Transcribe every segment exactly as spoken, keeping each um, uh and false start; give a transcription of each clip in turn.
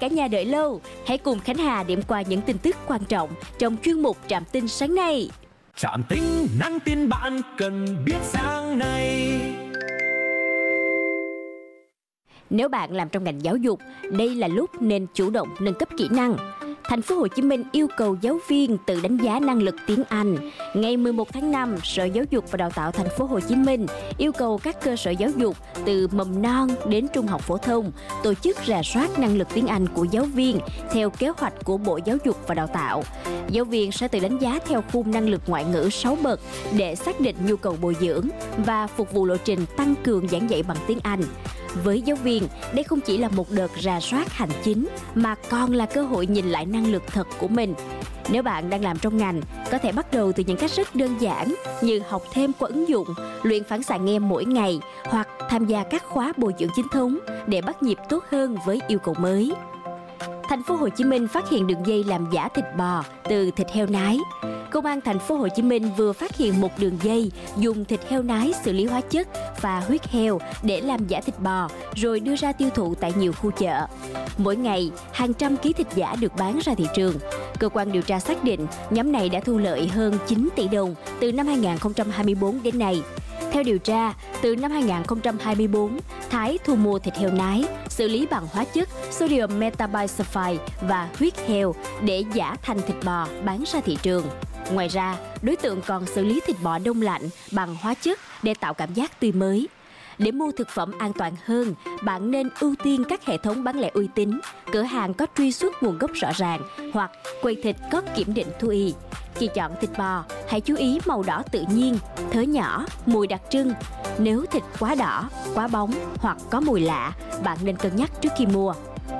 cả nhà đợi lâu. Hãy cùng Khánh Hà điểm qua những tin tức quan trọng trong chuyên mục Trạm tin sáng nay. Trạm tin nhắn tin bạn cần biết sáng nay. Nếu bạn làm trong ngành giáo dục, đây là lúc nên chủ động nâng cấp kỹ năng. Thành phố Hồ Chí Minh yêu cầu giáo viên tự đánh giá năng lực tiếng Anh. Ngày mười một tháng năm, Sở Giáo dục và Đào tạo Thành phố Hồ Chí Minh yêu cầu các cơ sở giáo dục từ mầm non đến trung học phổ thông tổ chức rà soát năng lực tiếng Anh của giáo viên theo kế hoạch của Bộ Giáo dục và Đào tạo. Giáo viên sẽ tự đánh giá theo khung năng lực ngoại ngữ sáu bậc để xác định nhu cầu bồi dưỡng và phục vụ lộ trình tăng cường giảng dạy bằng tiếng Anh. Với giáo viên, đây không chỉ là một đợt rà soát hành chính mà còn là cơ hội nhìn lại năng lực thật của mình. Nếu bạn đang làm trong ngành, có thể bắt đầu từ những cách rất đơn giản như học thêm qua ứng dụng, luyện phản xạ nghe mỗi ngày hoặc tham gia các khóa bồi dưỡng chính thống để bắt nhịp tốt hơn với yêu cầu mới. Thành phố Hồ Chí Minh phát hiện đường dây làm giả thịt bò từ thịt heo nái. Công an Thành phố Hồ Chí Minh vừa phát hiện một đường dây dùng thịt heo nái xử lý hóa chất và huyết heo để làm giả thịt bò rồi đưa ra tiêu thụ tại nhiều khu chợ. Mỗi ngày, hàng trăm ký thịt giả được bán ra thị trường. Cơ quan điều tra xác định nhóm này đã thu lợi hơn chín tỷ đồng từ năm hai nghìn không trăm hai mươi tư đến nay. Theo điều tra, từ năm hai nghìn không trăm hai mươi tư, Thái thu mua thịt heo nái, xử lý bằng hóa chất sodium metabisulfite và huyết heo để giả thành thịt bò bán ra thị trường. Ngoài ra, đối tượng còn xử lý thịt bò đông lạnh bằng hóa chất để tạo cảm giác tươi mới. Để mua thực phẩm an toàn hơn, bạn nên ưu tiên các hệ thống bán lẻ uy tín, cửa hàng có truy xuất nguồn gốc rõ ràng hoặc quầy thịt có kiểm định thú y. Khi chọn thịt bò, hãy chú ý màu đỏ tự nhiên, thớ nhỏ, mùi đặc trưng. Nếu thịt quá đỏ, quá bóng hoặc có mùi lạ, bạn nên cân nhắc trước khi mua.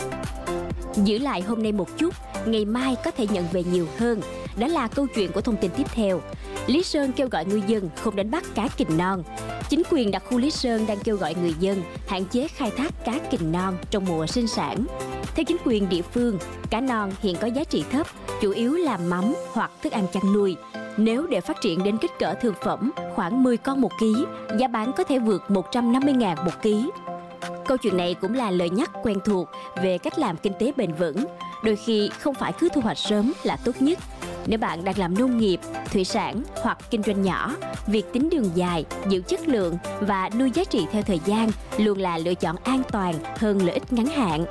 Giữ lại hôm nay một chút, ngày mai có thể nhận về nhiều hơn. Đó là câu chuyện của thông tin tiếp theo. Lý Sơn kêu gọi ngư dân không đánh bắt cá kình non. Chính quyền đặc khu Lý Sơn đang kêu gọi người dân hạn chế khai thác cá kình non trong mùa sinh sản. Theo chính quyền địa phương, cá non hiện có giá trị thấp, chủ yếu làm mắm hoặc thức ăn chăn nuôi. Nếu để phát triển đến kích cỡ thương phẩm khoảng mười con một ký, giá bán có thể vượt một trăm năm mươi nghìn một ký. Câu chuyện này cũng là lời nhắc quen thuộc về cách làm kinh tế bền vững. Đôi khi không phải cứ thu hoạch sớm là tốt nhất. Nếu bạn đang làm nông nghiệp, thủy sản hoặc kinh doanh nhỏ, việc tính đường dài, giữ chất lượng và nuôi giá trị theo thời gian luôn là lựa chọn an toàn hơn lợi ích ngắn hạn.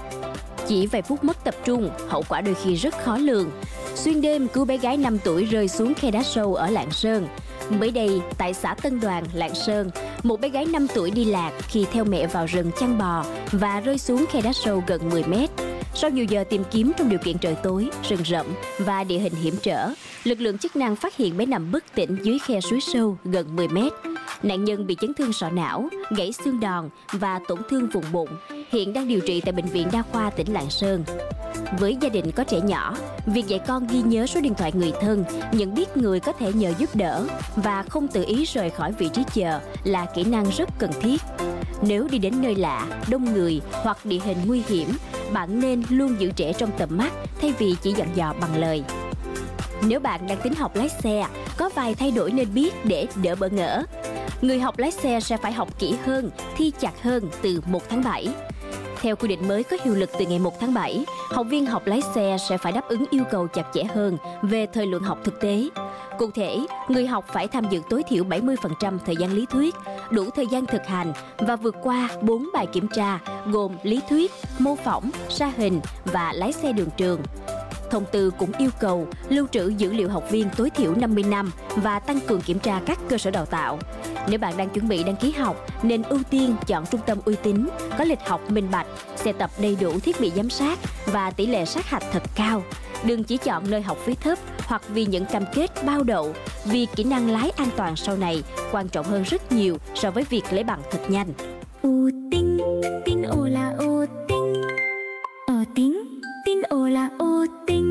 Chỉ vài phút mất tập trung, hậu quả đôi khi rất khó lường. Xuyên đêm cứu bé gái năm tuổi rơi xuống khe đá sâu ở Lạng Sơn. Mới đây, tại xã Tân Đoàn, Lạng Sơn, một bé gái năm tuổi đi lạc khi theo mẹ vào rừng chăn bò và rơi xuống khe đá sâu gần mười mét. Sau nhiều giờ tìm kiếm trong điều kiện trời tối, rừng rậm và địa hình hiểm trở, lực lượng chức năng phát hiện bé nằm bất tỉnh dưới khe suối sâu gần mười mét. Nạn nhân bị chấn thương sọ não, gãy xương đòn và tổn thương vùng bụng, hiện đang điều trị tại Bệnh viện Đa khoa tỉnh Lạng Sơn. Với gia đình có trẻ nhỏ, việc dạy con ghi nhớ số điện thoại người thân, nhận biết người có thể nhờ giúp đỡ và không tự ý rời khỏi vị trí chờ là kỹ năng rất cần thiết. Nếu đi đến nơi lạ, đông người hoặc địa hình nguy hiểm, bạn nên luôn giữ trẻ trong tầm mắt thay vì chỉ dặn dò bằng lời. Nếu bạn đang tính học lái xe, có vài thay đổi nên biết để đỡ bỡ ngỡ. Người học lái xe sẽ phải học kỹ hơn, thi chặt hơn từ một tháng bảy. Theo quy định mới có hiệu lực từ ngày một tháng bảy, học viên học lái xe sẽ phải đáp ứng yêu cầu chặt chẽ hơn về thời lượng học thực tế. Cụ thể, người học phải tham dự tối thiểu bảy mươi phần trăm thời gian lý thuyết, đủ thời gian thực hành và vượt qua bốn bài kiểm tra gồm lý thuyết, mô phỏng, sa hình và lái xe đường trường. Thông tư cũng yêu cầu lưu trữ dữ liệu học viên tối thiểu năm mươi năm và tăng cường kiểm tra các cơ sở đào tạo. Nếu bạn đang chuẩn bị đăng ký học, nên ưu tiên chọn trung tâm uy tín, có lịch học minh bạch, xe tập đầy đủ thiết bị giám sát và tỷ lệ sát hạch thật cao. Đừng chỉ chọn nơi học phí thấp hoặc vì những cam kết bao đậu, vì kỹ năng lái an toàn sau này quan trọng hơn rất nhiều so với việc lấy bằng thật nhanh. U tinh, tin ô là ô tinh. Ở tính, tin ô là ô tinh.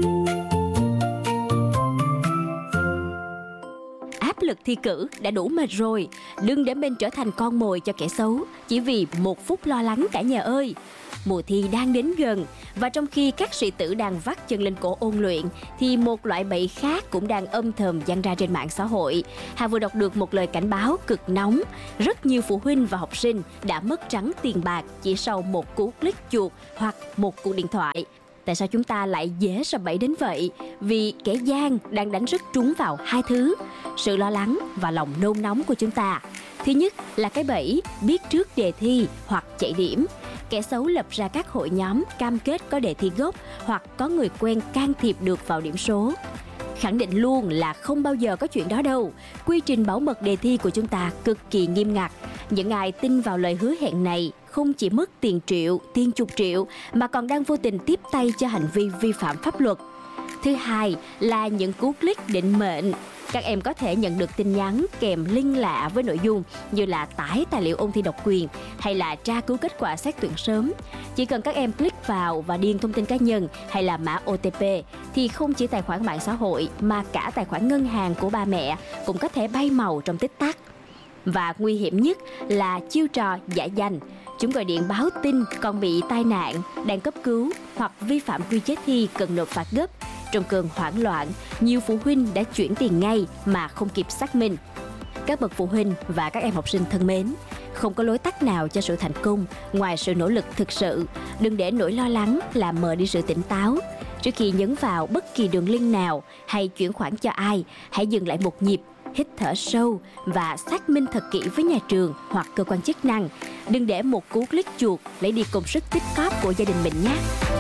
Áp lực thi cử đã đủ mệt rồi, đừng để mình trở thành con mồi cho kẻ xấu chỉ vì một phút lo lắng cả nhà ơi. mùa thi đang đến gần. Và trong khi các sĩ tử đang vắt chân lên cổ ôn luyện, thì một loại bẫy khác cũng đang âm thầm dang ra trên mạng xã hội. Hà vừa đọc được một lời cảnh báo cực nóng. Rất nhiều phụ huynh và học sinh đã mất trắng tiền bạc chỉ sau một cú click chuột hoặc một cuộc điện thoại. Tại sao chúng ta lại dễ sập bẫy đến vậy? Vì kẻ gian đang đánh rất trúng vào hai thứ: sự lo lắng và lòng nôn nóng của chúng ta. Thứ nhất là cái bẫy biết trước đề thi hoặc chạy điểm. Kẻ xấu lập ra các hội nhóm cam kết có đề thi gốc hoặc có người quen can thiệp được vào điểm số. Khẳng định luôn là không bao giờ có chuyện đó đâu. Quy trình bảo mật đề thi của chúng ta cực kỳ nghiêm ngặt. Những ai tin vào lời hứa hẹn này không chỉ mất tiền triệu, tiền chục triệu mà còn đang vô tình tiếp tay cho hành vi vi phạm pháp luật. Thứ hai là những cú click định mệnh. Các em có thể nhận được tin nhắn kèm link lạ với nội dung như là tải tài liệu ôn thi độc quyền hay là tra cứu kết quả xét tuyển sớm. Chỉ cần các em click vào và điền thông tin cá nhân hay là mã ô tê pê thì không chỉ tài khoản mạng xã hội mà cả tài khoản ngân hàng của ba mẹ cũng có thể bay màu trong tích tắc. Và nguy hiểm nhất là chiêu trò giả danh. Chúng gọi điện báo tin con bị tai nạn, đang cấp cứu hoặc vi phạm quy chế thi cần nộp phạt gấp. Trong cơn hoảng loạn, nhiều phụ huynh đã chuyển tiền ngay mà không kịp xác minh. Các bậc phụ huynh và các em học sinh thân mến, không có lối tắt nào cho sự thành công ngoài sự nỗ lực thực sự. Đừng để nỗi lo lắng làm mờ đi sự tỉnh táo. Trước khi nhấn vào bất kỳ đường link nào hay chuyển khoản cho ai, hãy dừng lại một nhịp, hít thở sâu và xác minh thật kỹ với nhà trường hoặc cơ quan chức năng. Đừng để một cú click chuột lấy đi công sức tích cóp của gia đình mình nhé.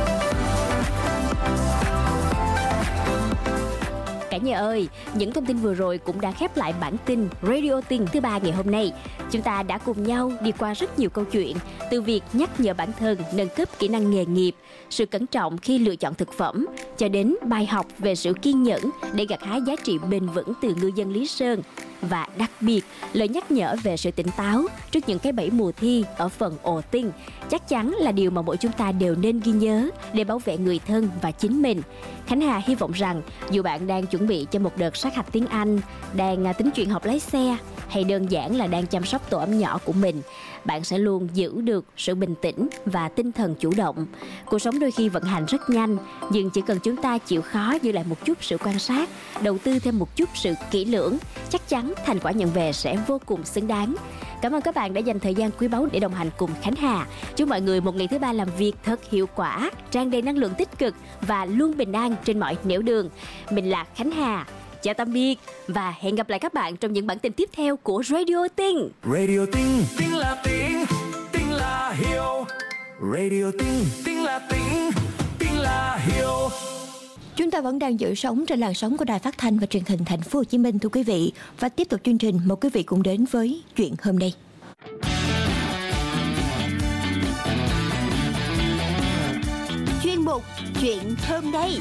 Cả nhà ơi, những thông tin vừa rồi cũng đã khép lại bản tin Radio Tin thứ ba ngày hôm nay. Chúng ta đã cùng nhau đi qua rất nhiều câu chuyện, từ việc nhắc nhở bản thân nâng cấp kỹ năng nghề nghiệp, sự cẩn trọng khi lựa chọn thực phẩm, cho đến bài học về sự kiên nhẫn để gặt hái giá trị bền vững từ ngư dân Lý Sơn. Và đặc biệt, lời nhắc nhở về sự tỉnh táo trước những cái bẫy mùa thi ở phần ồ tin chắc chắn là điều mà mỗi chúng ta đều nên ghi nhớ để bảo vệ người thân và chính mình. Khánh Hà hy vọng rằng dù bạn đang chuẩn bị cho một đợt sát hạch tiếng Anh, đang tính chuyện học lái xe hay đơn giản là đang chăm sóc tổ ấm nhỏ của mình, bạn sẽ luôn giữ được sự bình tĩnh và tinh thần chủ động. Cuộc sống đôi khi vận hành rất nhanh, nhưng chỉ cần chúng ta chịu khó giữ lại một chút sự quan sát, đầu tư thêm một chút sự kỹ lưỡng, chắc chắn thành quả nhận về sẽ vô cùng xứng đáng. Cảm ơn các bạn đã dành thời gian quý báu để đồng hành cùng Khánh Hà. Chúc mọi người một ngày thứ ba làm việc thật hiệu quả, tràn đầy năng lượng tích cực và luôn bình an trên mọi nẻo đường. Mình là Khánh Hà. Chào tạm biệt và hẹn gặp lại các bạn trong những bản tin tiếp theo của Radio Tin. Radio Tin, tin là tiếng, tin là hiểu. Radio Tin, tin là tiếng, tin là hiểu. Chúng ta vẫn đang giữ sóng trên làn sóng của Đài Phát thanh và Truyền hình Thành phố Hồ Chí Minh, thưa quý vị. Và tiếp tục chương trình, mời quý vị cùng đến với chuyện hôm nay. Chuyên mục chuyện hôm nay.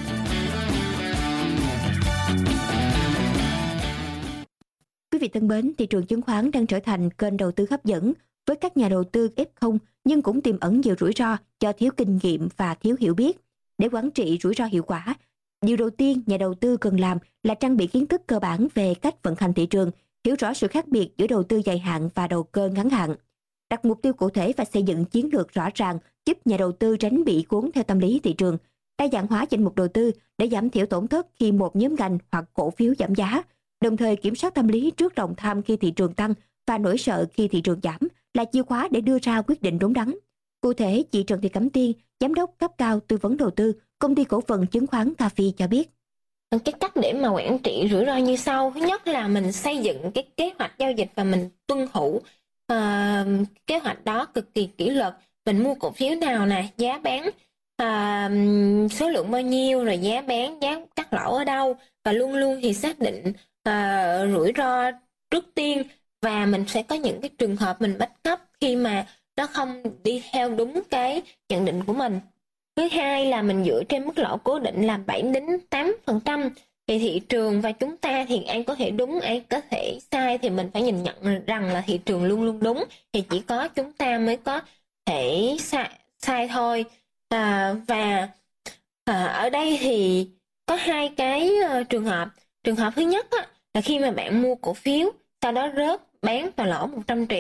Quý vị thân mến, thị trường chứng khoán đang trở thành kênh đầu tư hấp dẫn với các nhà đầu tư ép không, nhưng cũng tiềm ẩn nhiều rủi ro do thiếu kinh nghiệm và thiếu hiểu biết. Để quản trị rủi ro hiệu quả, điều đầu tiên nhà đầu tư cần làm là trang bị kiến thức cơ bản về cách vận hành thị trường, hiểu rõ sự khác biệt giữa đầu tư dài hạn và đầu cơ ngắn hạn. Đặt mục tiêu cụ thể và xây dựng chiến lược rõ ràng giúp nhà đầu tư tránh bị cuốn theo tâm lý thị trường. Đa dạng hóa danh mục đầu tư để giảm thiểu tổn thất khi một nhóm ngành hoặc cổ phiếu giảm giá, đồng thời kiểm soát tâm lý trước lòng tham khi thị trường tăng và nỗi sợ khi thị trường giảm là chìa khóa để đưa ra quyết định đúng đắn. Cụ thể, chị Trần Thị Cẩm Tiên, giám đốc cấp cao tư vấn đầu tư, công ty cổ phần chứng khoán ca pê cho biết. Cái cách để mà quản trị rủi ro như sau. Thứ nhất là mình xây dựng cái kế hoạch giao dịch và mình tuân thủ uh, kế hoạch đó cực kỳ kỷ luật. Mình mua cổ phiếu nào nè, giá bán uh, số lượng bao nhiêu, rồi giá bán, giá cắt lỗ ở đâu, và luôn luôn thì xác định uh, rủi ro trước tiên, và mình sẽ có những cái trường hợp mình backup khi mà nó không đi theo đúng cái nhận định của mình. Thứ hai là mình dựa trên mức lỗ cố định là bảy đến tám phần trăm. Thì thị trường và chúng ta thì ai có thể đúng, ai có thể sai, thì mình phải nhìn nhận rằng là thị trường luôn luôn đúng, thì chỉ có chúng ta mới có thể sai, sai thôi. À, và à, ở đây thì có hai cái uh, trường hợp. Trường hợp thứ nhất á, là khi mà bạn mua cổ phiếu, sau đó rớt bán và lỗ một trăm triệu,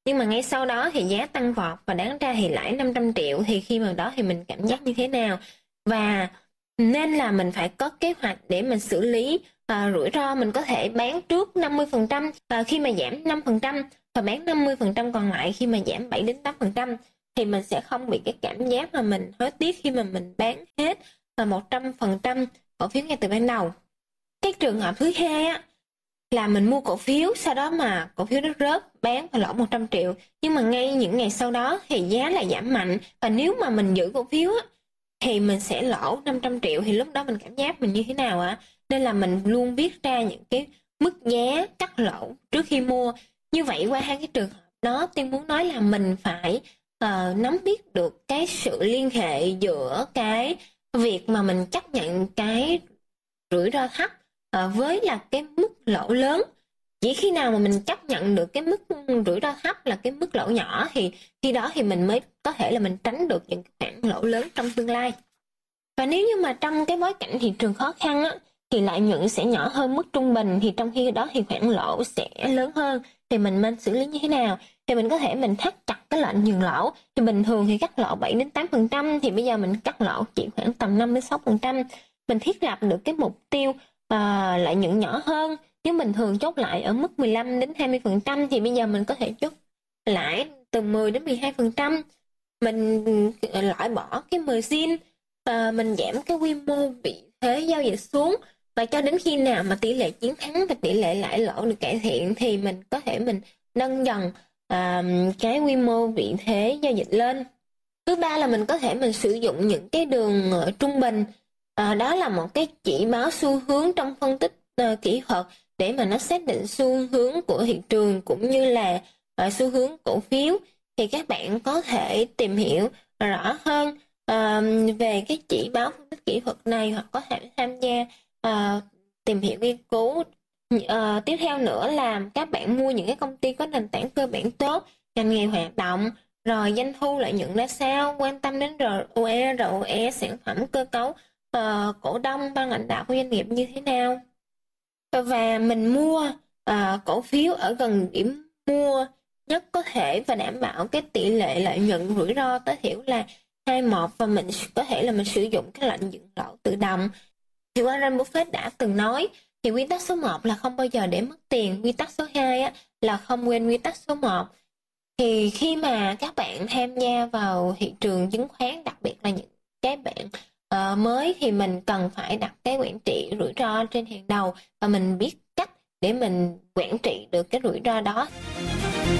nhưng mà ngay sau đó thì giá tăng vọt và đáng ra thì lãi năm trăm triệu, thì khi mà đó thì mình cảm giác như thế nào? Và nên là mình phải có kế hoạch để mình xử lý à, rủi ro. Mình có thể bán trước năm mươi phần trăm à, khi mà giảm năm phần trăm và bán năm mươi phần trăm còn lại khi mà giảm bảy đến tám phần trăm, thì mình sẽ không bị cái cảm giác mà mình hối tiếc khi mà mình bán hết và một trăm phần trăm cổ phiếu ngay từ ban đầu. Cái trường hợp thứ hai á, là mình mua cổ phiếu, sau đó mà cổ phiếu nó rớt, bán và lỗ một trăm triệu, nhưng mà ngay những ngày sau đó thì giá lại giảm mạnh, và nếu mà mình giữ cổ phiếu á, thì mình sẽ lỗ năm trăm triệu, thì lúc đó mình cảm giác mình như thế nào ạ? À? Nên là mình luôn viết ra những cái mức giá cắt lỗ trước khi mua. Như vậy qua hai cái trường hợp đó, Tiên muốn nói là mình phải uh, nắm biết được cái sự liên hệ giữa cái việc mà mình chấp nhận cái rủi ro thấp uh, với là cái mức lỗ lớn. Chỉ khi nào mà mình chấp nhận được cái mức rủi ro thấp là cái mức lỗ nhỏ, thì khi đó thì mình mới có thể là mình tránh được những cái khoản lỗ lớn trong tương lai. Và nếu như mà trong cái bối cảnh thị trường khó khăn á, thì lợi nhuận sẽ nhỏ hơn mức trung bình, thì trong khi đó thì khoản lỗ sẽ lớn hơn, thì mình nên xử lý như thế nào? Thì mình có thể mình thắt chặt cái lệnh dừng lỗ. Thì bình thường thì cắt lỗ bảy đến tám phần trăm, thì bây giờ mình cắt lỗ chỉ khoảng tầm năm đến sáu phần trăm. Mình thiết lập được cái mục tiêu uh, lợi nhuận nhỏ hơn. Nếu mình thường chốt lại ở mức mười lăm đến hai mươi phần trăm, thì bây giờ mình có thể chốt lãi từ mười đến mười hai phần trăm. Mình loại bỏ cái margin, uh, mình giảm cái quy mô vị thế giao dịch xuống, và cho đến khi nào mà tỷ lệ chiến thắng và tỷ lệ lãi lỗ được cải thiện thì mình có thể mình nâng dần uh, cái quy mô vị thế giao dịch lên. Thứ ba là mình có thể mình sử dụng những cái đường uh, trung bình. Uh, đó là một cái chỉ báo xu hướng trong phân tích uh, kỹ thuật để mà nó xác định xu hướng của thị trường cũng như là uh, xu hướng cổ phiếu. Thì các bạn có thể tìm hiểu rõ hơn uh, về cái chỉ báo phân tích kỹ thuật này, hoặc có thể tham gia uh, tìm hiểu nghiên cứu. Uh, tiếp theo nữa là các bạn mua những cái công ty có nền tảng cơ bản tốt, ngành nghề hoạt động, rồi doanh thu lợi nhuận ra sao, quan tâm đến rờ o e, rờ o e, sản phẩm, cơ cấu, uh, cổ đông, ban lãnh đạo của doanh nghiệp như thế nào. Và mình mua uh, cổ phiếu ở gần điểm mua nhất có thể và đảm bảo cái tỷ lệ lợi nhuận rủi ro tối thiểu là hai một, và mình có thể là mình sử dụng cái lệnh dừng lỗ tự động. Thì Warren Buffett đã từng nói, thì quy tắc số một là không bao giờ để mất tiền, quy tắc số hai á, là không quên quy tắc số một. Thì khi mà các bạn tham gia vào thị trường chứng khoán, đặc biệt là những cái bạn uh, mới, thì mình cần phải đặt cái quản trị rủi ro trên hàng đầu, và mình biết cách để mình quản trị được cái rủi ro đó.